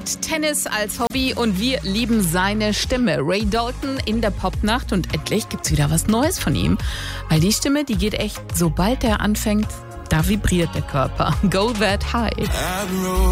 hat Tennis als Hobby und wir lieben seine Stimme. Ray Dalton in der Popnacht und endlich gibt's wieder was Neues von ihm. Weil die Stimme, die geht echt, sobald er anfängt, da vibriert der Körper. Go that high.